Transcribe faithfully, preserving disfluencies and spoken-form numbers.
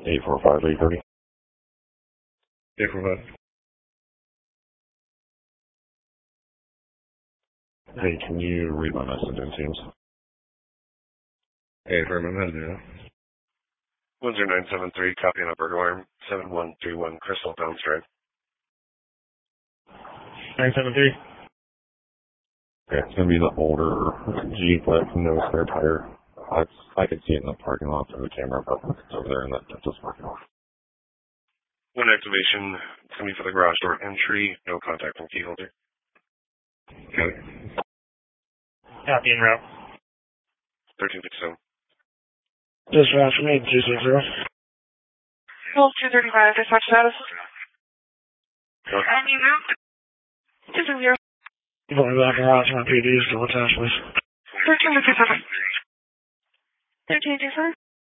eight four five, eight thirty. eight four five. Hey, can you read my message in Teams? Hey, Herman, how do you do that? one zero nine seven three, copy on a burger alarm, seven one three one Crystal Downs Drive. nine seven three. Okay, it's going to be the older Jeep with no spare tire. I, I could see it in the parking lot through the camera, but it's over there in that dentist parking lot. One activation, it's going to be for the garage door entry, no contact from key holder. Got it. Copy en route. thirteen fifty-seven. Dispatch from eight two six zero. Hold two thirty-five, dispatch status. Go. And you route two six zero. Going back and out to my P D, still attached, please. thirteen fifty-seven. thirteen fifty-seven.